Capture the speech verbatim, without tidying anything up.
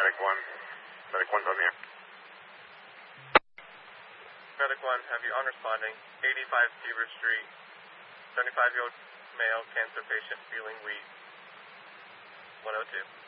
Medic one. Medic one's on the air. Medic one, have you on responding, eighty-five Seaver Street, seventy-five-year-old male cancer patient feeling weak, one oh two.